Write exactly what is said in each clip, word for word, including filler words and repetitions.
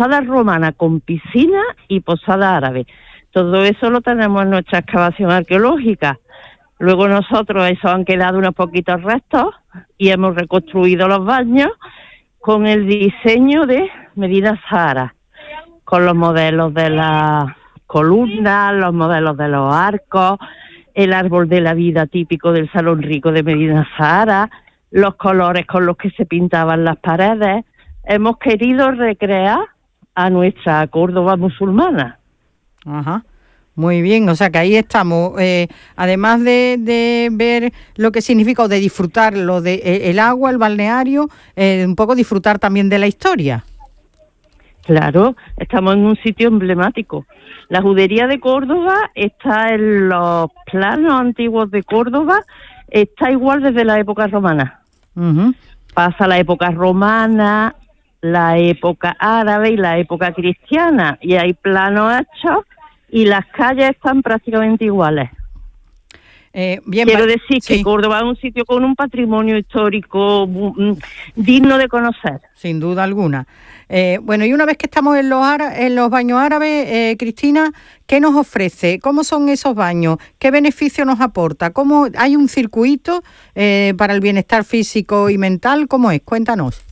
posada romana con piscina y posada árabe. Todo eso lo tenemos en nuestra excavación arqueológica. Luego nosotros, eso han quedado unos poquitos restos y hemos reconstruido los baños con el diseño de Medina Zahara, con los modelos de las columnas, los modelos de los arcos, el árbol de la vida típico del Salón Rico de Medina Zahara, los colores con los que se pintaban las paredes. Hemos querido recrear a nuestra Córdoba musulmana. Ajá. Muy bien, o sea que ahí estamos, eh, además de, de ver lo que significa o de disfrutar lo de eh, el agua, el balneario, eh, un poco disfrutar también de la historia. Claro, estamos en un sitio emblemático. La judería de Córdoba está en los planos antiguos de Córdoba, está igual desde la época romana. Uh-huh. Pasa la época romana, la época árabe y la época cristiana, y hay planos hechos y las calles están prácticamente iguales. Eh, bien, Quiero decir sí. que Córdoba es un sitio con un patrimonio histórico mm, digno de conocer. Sin duda alguna. Eh, bueno, y una vez que estamos en los, ara- en los baños árabes, eh, Cristina, ¿qué nos ofrece? ¿Cómo son esos baños? ¿Qué beneficio nos aporta? ¿Cómo hay un circuito eh, para el bienestar físico y mental? ¿Cómo es? Cuéntanos.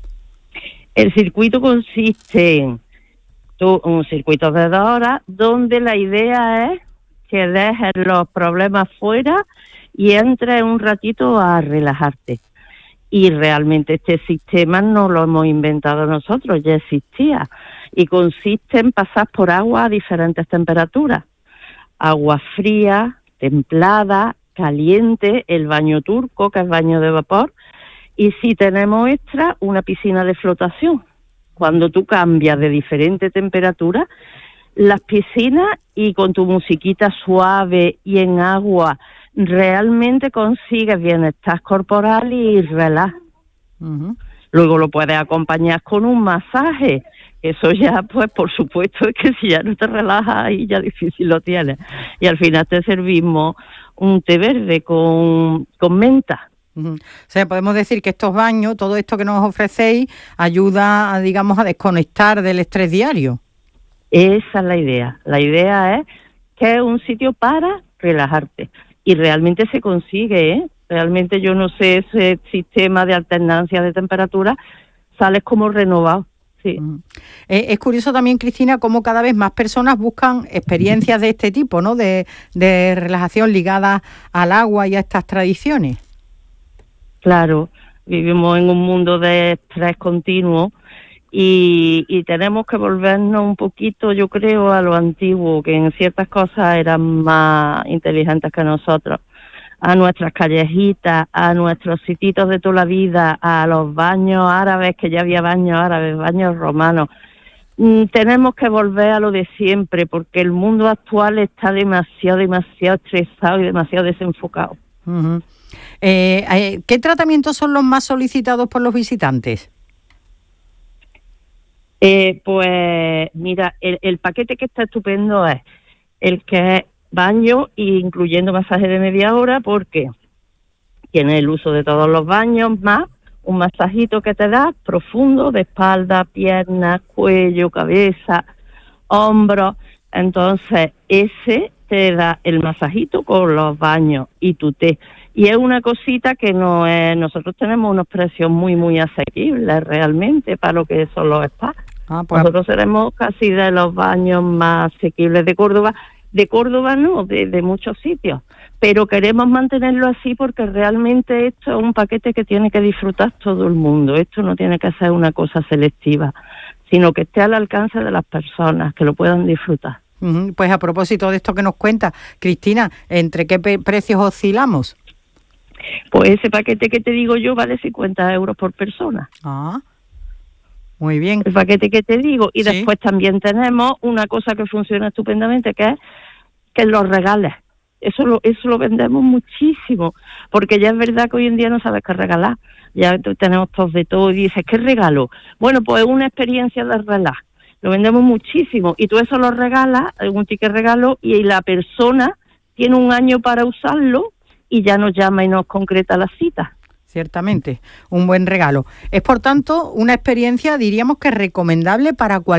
El circuito consiste en un circuito de dos horas donde la idea es que dejes los problemas fuera y entres un ratito a relajarte. Y realmente este sistema no lo hemos inventado nosotros, ya existía. Y consiste en pasar por agua a diferentes temperaturas. Agua fría, templada, caliente, el baño turco, que es baño de vapor. Y si tenemos extra, una piscina de flotación. Cuando tú cambias de diferente temperatura, las piscinas y con tu musiquita suave y en agua, realmente consigues bienestar corporal y relax. Uh-huh. Luego lo puedes acompañar con un masaje. Eso ya, pues, por supuesto, es que si ya no te relajas ahí, ya difícil lo tienes. Y al final te servimos un té verde con, con menta. Uh-huh. O sea, podemos decir que estos baños, todo esto que nos ofrecéis, ayuda, a, digamos, a desconectar del estrés diario. Esa es la idea. La idea es que es un sitio para relajarte. Y realmente se consigue, ¿eh? Realmente yo no sé, ese sistema de alternancia de temperatura, sales como renovado. Sí. Uh-huh. Eh, es curioso también, Cristina, cómo cada vez más personas buscan experiencias de este tipo, ¿no? De, de relajación ligada al agua y a estas tradiciones. Claro, vivimos en un mundo de estrés continuo y, y tenemos que volvernos un poquito, yo creo, a lo antiguo, que en ciertas cosas eran más inteligentes que nosotros, a nuestras callejitas, a nuestros sitios de toda la vida, a los baños árabes, que ya había baños árabes, baños romanos. Mm, tenemos que volver a lo de siempre, porque el mundo actual está demasiado, demasiado estresado y demasiado desenfocado. Uh-huh. Eh, eh, ¿Qué tratamientos son los más solicitados por los visitantes? Eh, pues mira, el, el paquete que está estupendo es el que es baño, incluyendo masaje de media hora, porque tiene el uso de todos los baños, más un masajito que te da profundo de espalda, piernas, cuello, cabeza, hombros. Entonces ese te da el masajito con los baños y tu té. Y es una cosita que no es, nosotros tenemos unos precios muy, muy asequibles realmente para lo que son los spas. Ah, pues nosotros seremos casi de los baños más asequibles de Córdoba. De Córdoba no, de, de muchos sitios. Pero queremos mantenerlo así porque realmente esto es un paquete que tiene que disfrutar todo el mundo. Esto no tiene que ser una cosa selectiva, sino que esté al alcance de las personas, que lo puedan disfrutar. Uh-huh. Pues a propósito de esto que nos cuenta, Cristina, ¿entre qué pe- precios oscilamos? Pues ese paquete que te digo yo vale cincuenta euros por persona. Ah, muy bien. El paquete que te digo. Y sí. Después también tenemos una cosa que funciona estupendamente, que es que los regales. Eso lo, eso lo vendemos muchísimo, porque ya es verdad que hoy en día no sabes qué regalar. Ya tenemos todos de todo y dices, ¿qué regalo? Bueno, pues una experiencia de relax. Lo vendemos muchísimo y tú eso lo regalas, un ticket regalo, y la persona tiene un año para usarlo y ya nos llama y nos concreta la cita. Ciertamente, un buen regalo. Es, por tanto, una experiencia, diríamos que recomendable para cualquier